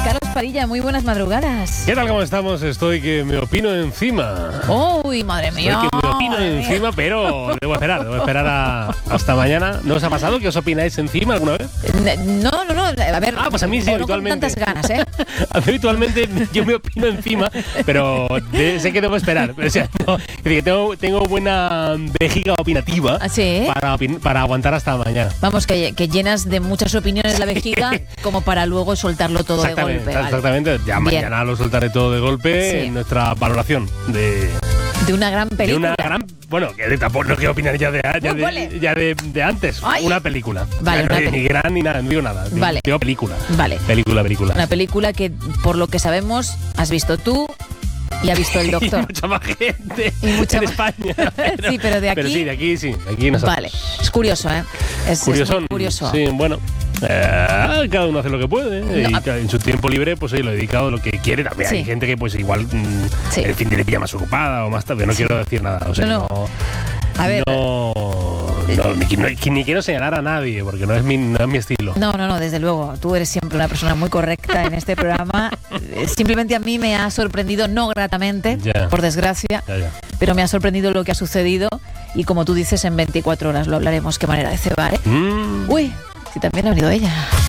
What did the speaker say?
Carlos Padilla, muy buenas madrugadas. ¿Qué tal? ¿Cómo estamos? Estoy que me opino encima. Uy, madre mía. Estoy que me opino encima, pero debo esperar hasta mañana. ¿No os ha pasado que os opináis encima alguna vez? No. A ver, pues a mí sí, habitualmente. No con tantas ganas, Habitualmente yo me opino encima, pero sé que debo esperar. O sea, tengo buena vejiga opinativa. ¿Sí? para aguantar hasta mañana. Vamos, que llenas de muchas opiniones la vejiga como para luego soltarlo todo de golpe. Exactamente. Ya mañana lo soltaré todo de golpe en nuestra valoración de una gran película. Bueno, que tampoco no quiero opinar ya de antes. Ay. Una película. Vale, ni gran ni nada, no digo nada. Vale. Digo película. Vale. Película. Una película que, por lo que sabemos, has visto tú y ha visto el doctor. Y mucha más gente en España. Sí, pero de aquí. Pero sí, de aquí sí. De aquí nosotros. Vale. Es curioso, ¿eh? Es muy curioso. Sí, bueno. Cada uno hace lo que puede, y en su tiempo libre pues lo ha dedicado a lo que quiere. También hay gente que pues igual el fin de día más ocupada o más tarde. No quiero decir nada. O sea, a ver. Ni quiero señalar a nadie porque no es mi estilo. No, desde luego. Tú eres siempre una persona muy correcta en este programa. Simplemente a mí me ha sorprendido, no gratamente, por desgracia, pero me ha sorprendido lo que ha sucedido. Y como tú dices, en 24 horas lo hablaremos. Qué manera de cebar, ¿eh? Uy, si también ha venido ella.